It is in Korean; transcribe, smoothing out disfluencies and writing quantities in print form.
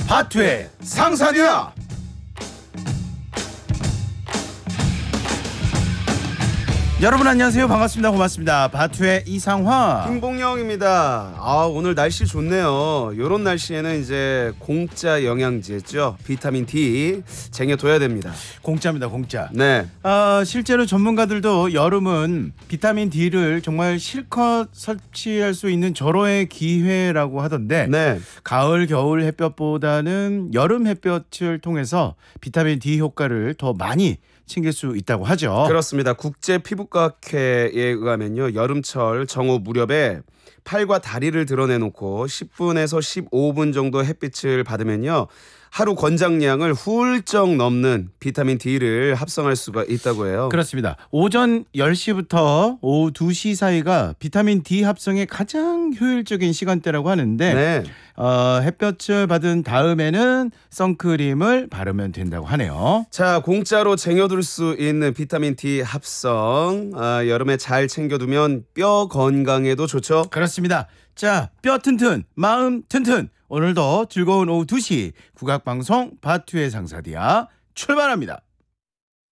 바투의 상사냐. 여러분 안녕하세요. 반갑습니다. 고맙습니다. 바투의 이상화 김봉영입니다. 오늘 날씨 좋네요. 요런 날씨에는 이제 공짜 영양제죠. 비타민 D 쟁여둬야 됩니다. 공짜입니다. 공짜. 네. 실제로 전문가들도 여름은 비타민 D를 정말 실컷 섭취할 수 있는 절호의 기회라고 하던데 네. 가을 겨울 햇볕보다는 여름 햇볕을 통해서 비타민 D 효과를 더 많이 챙길 수 있다고 하죠. 그렇습니다. 국제피부과학회에 의하면요. 여름철 정오 무렵에 팔과 다리를 드러내놓고 10분에서 15분 정도 햇빛을 받으면요. 하루 권장량을 훌쩍 넘는 비타민 D를 합성할 수가 있다고 해요. 그렇습니다. 오전 10시부터 오후 2시 사이가 비타민 D 합성에 가장 효율적인 시간대라고 하는데 네. 햇볕을 받은 다음에는 선크림을 바르면 된다고 하네요. 자, 공짜로 쟁여둘 수 있는 비타민 D 합성 여름에 잘 챙겨두면 뼈 건강에도 좋죠. 그렇습니다. 자, 뼈 튼튼, 마음 튼튼. 오늘도 즐거운 오후 2시 국악방송 바투의 상사디아 출발합니다.